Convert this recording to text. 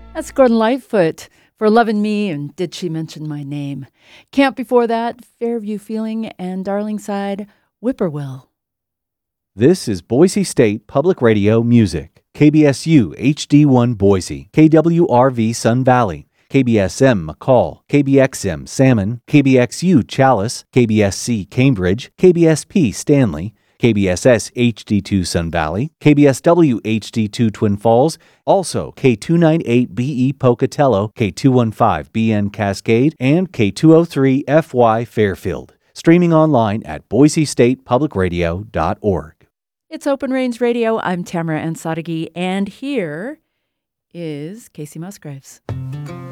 That's Gordon Lightfoot for Lovin' Me and Did She Mention My Name? Camp before that, Fairview Feeling and Darlingside, Whippoorwill. This is Boise State Public Radio Music. KBSU HD1 Boise, KWRV Sun Valley, KBSM McCall, KBXM Salmon, KBXU Chalice, KBSC Cambridge, KBSP Stanley, KBSS HD2 Sun Valley, KBSW HD2 Twin Falls, also K298BE Pocatello, K215BN Cascade, and K203FY Fairfield. Streaming online at boisestatepublicradio.org. It's Open Range Radio. I'm Tamara Ansaragi, and here is Casey Musgraves.